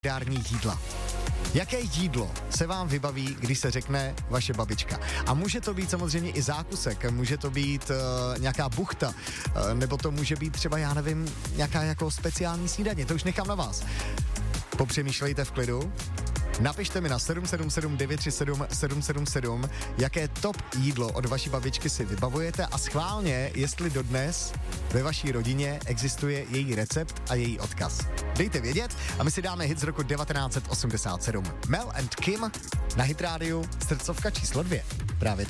legendární jídla. Jaké jídlo se vám vybaví, když se řekne vaše babička? A může to být samozřejmě i zákusek, může to být nějaká buchta, nebo to může být třeba, já nevím, nějaká jako speciální snídaně, to už nechám na vás. Popřemýšlejte v klidu. Napište mi na 777 937 777, jaké top jídlo od vaší babičky si vybavujete a schválně, jestli dodnes ve vaší rodině existuje její recept a její odkaz. Dejte vědět a my si dáme hit z roku 1987. Mel and Kim na Hit rádiu, srdcovka číslo 2. Právě teď.